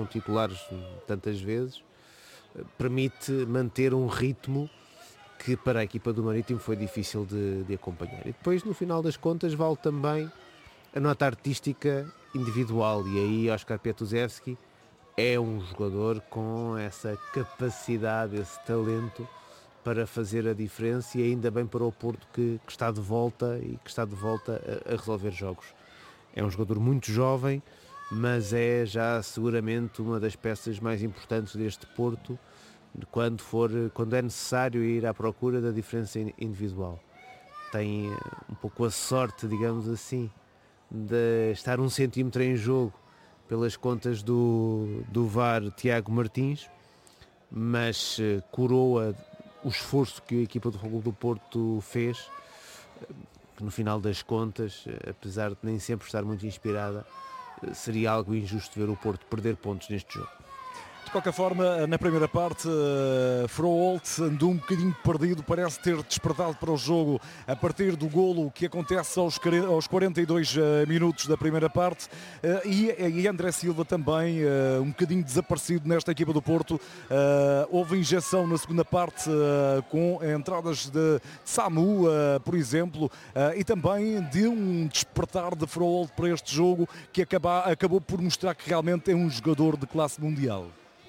foram titulares tantas vezes, permite manter um ritmo que para a equipa do Marítimo foi difícil de acompanhar. E depois, no final das contas, vale também a nota artística individual, e aí Oskar Petrusevski é um jogador com essa capacidade, esse talento para fazer a diferença, e ainda bem para o Porto que está de volta e que está de volta a resolver jogos. É um jogador muito jovem, mas é já seguramente uma das peças mais importantes deste Porto quando é necessário ir à procura da diferença individual. Tem um pouco a sorte, digamos assim, de estar 1 centímetro em jogo pelas contas do VAR Tiago Martins, mas coroa o esforço que a equipa do Futebol do Porto fez, que no final das contas, apesar de nem sempre estar muito inspirada, seria algo injusto ver o Porto perder pontos neste jogo. De qualquer forma, na primeira parte, Froholt andou um bocadinho perdido, parece ter despertado para o jogo a partir do golo que acontece aos 42 minutos da primeira parte, e André Silva também um bocadinho desaparecido nesta equipa do Porto. Houve injeção na segunda parte com entradas de Samu, por exemplo, e também de um despertar de Froholt para este jogo que acabou por mostrar que realmente é um jogador de classe mundial.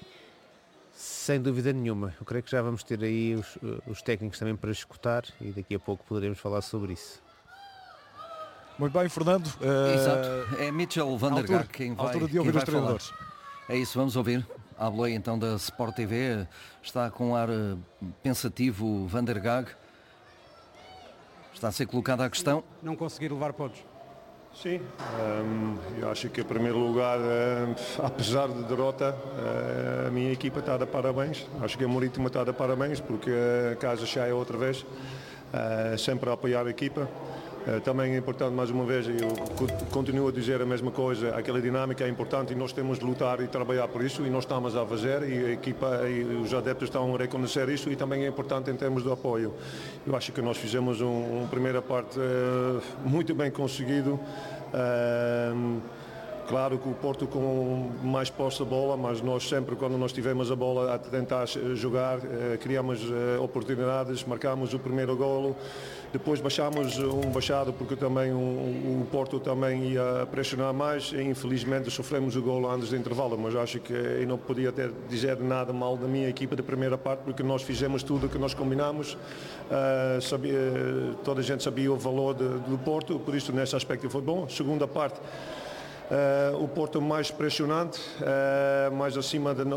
Sem dúvida nenhuma. Eu creio que já vamos ter aí os técnicos também para escutar, e daqui a pouco poderemos falar sobre isso. Muito bem, Fernando. Exato. É Mitchell van der Gaag quem vai, altura de ouvir quem os vai falar. treinadores. É isso, vamos ouvir. Hablou então da Sport TV. Está com ar pensativo Van der Gaag. Está a ser colocada a questão. Não conseguir levar pontos. Sim, eu acho que em primeiro lugar, apesar de derrota, a minha equipa está a dar parabéns. Acho que a Marítimo está a dar parabéns, porque a casa cheia outra vez, sempre a apoiar a equipa. Também é importante, mais uma vez, eu continuo a dizer a mesma coisa, aquela dinâmica é importante e nós temos de lutar e trabalhar por isso, e nós estamos a fazer, e a equipa e os adeptos estão a reconhecer isso, e também é importante em termos de apoio. Eu acho que nós fizemos uma primeira parte muito bem conseguido. Claro que o Porto com mais posse de bola, mas nós sempre, quando nós tivemos a bola a tentar jogar, criamos oportunidades, marcámos o primeiro golo, depois baixámos um baixado porque também o Porto também ia pressionar mais, e infelizmente sofremos o golo antes do intervalo, mas acho que eu não podia dizer nada mal da minha equipa da primeira parte, porque nós fizemos tudo o que nós combinámos, toda a gente sabia o valor do Porto, por isso nesse aspecto foi bom. Segunda parte, o Porto mais pressionante, mais acima do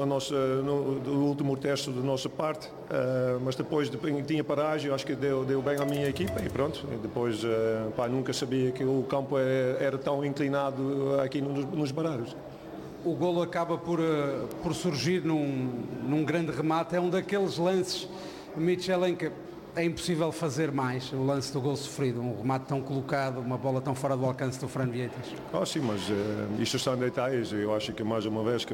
último terço da nossa parte, mas depois tinha paragem, eu acho que deu bem à minha equipa, e pronto. E depois nunca sabia que o campo era tão inclinado aqui nos barreiros. O golo acaba por surgir num grande remate, é um daqueles lances, Mitchell, em que é impossível fazer mais. O lance do gol sofrido, um remate tão colocado, uma bola tão fora do alcance do Fran Vieites. Sim, mas isto são detalhes. Eu acho que mais uma vez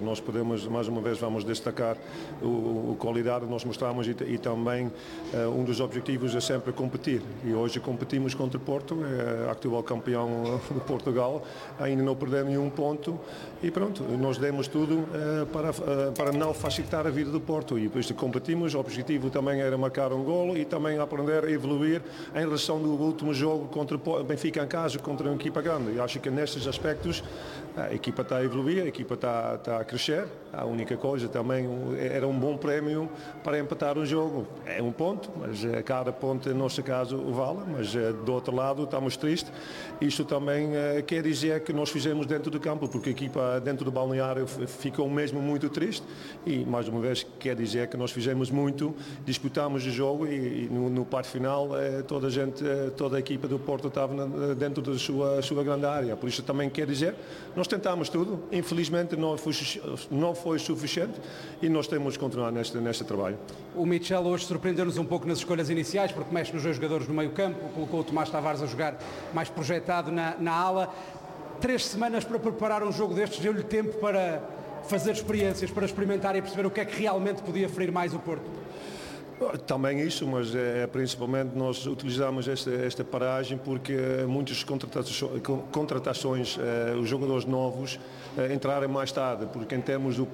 vamos destacar a qualidade que nós mostramos, e também um dos objetivos é sempre competir, e hoje competimos contra o Porto, atual campeão de Portugal, ainda não perdemos nenhum ponto, e pronto, nós demos tudo para não facilitar a vida do Porto, e por isso competimos. O objetivo também era marcar um golo e também aprender a evoluir em relação do último jogo contra o Benfica em casa, contra uma equipa grande. E acho que nestes aspectos a equipa está a evoluir, a equipa está a crescer. A única coisa também era um bom prémio para empatar um jogo. É um ponto, mas cada ponto, no nosso caso, vale. Mas do outro lado estamos tristes. Isto também quer dizer que nós fizemos dentro do campo, porque a equipa dentro do balneário ficou mesmo muito triste, e mais uma vez quer dizer que nós fizemos muito, disputámos o jogo, e no parte final toda a equipa do Porto estava dentro da sua grande área. Por isso também quer dizer, nós tentámos tudo, infelizmente não foi suficiente, e nós temos de continuar neste trabalho. O Mitchell hoje surpreendeu-nos um pouco nas escolhas iniciais, porque mexe nos dois jogadores no meio campo, colocou o Tomás Tavares a jogar mais projetado na ala. 3 semanas para preparar um jogo destes, deu-lhe tempo para fazer experiências, para experimentar e perceber o que é que realmente podia ferir mais o Porto? Também isso, mas principalmente nós utilizamos esta paragem porque muitas contratações, os jogadores novos entraram mais tarde, porque em termos do